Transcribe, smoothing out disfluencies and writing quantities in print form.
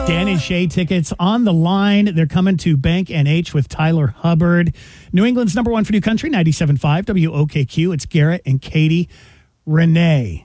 Dan and Shay tickets on the line. They're coming to Bank NH with Tyler Hubbard. New England's number one for new country, 97.5 WOKQ. It's Garrett and Katie Renee.